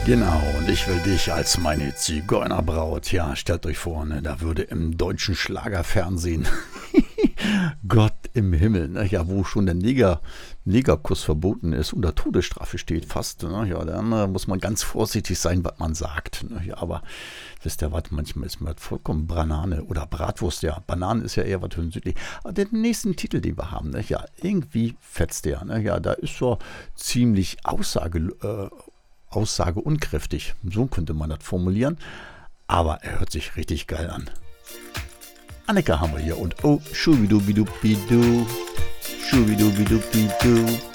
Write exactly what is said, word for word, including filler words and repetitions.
Genau, und ich will dich als meine Zigeunerbraut. Ja, stellt euch vor, ne, da würde im deutschen Schlagerfernsehen Gott im Himmel, ne, ja, wo schon der Neger, Negerkuss verboten ist und der Todesstrafe steht fast. Ne, ja, dann äh, muss man ganz vorsichtig sein, was man sagt. Ne, ja, aber wisst ihr was, manchmal ist mir das vollkommen Banane oder Bratwurst, ja. Banane ist ja eher was für den südlich. Aber den nächsten Titel, den wir haben, ne, ja, irgendwie fetzt der. Ne, ja, da ist so ziemlich Aussage, äh, aussageunkräftig. So könnte man das formulieren. Aber er hört sich richtig geil an. Annika haben wir hier und oh, schubidubidubidu, schubidubidubidu.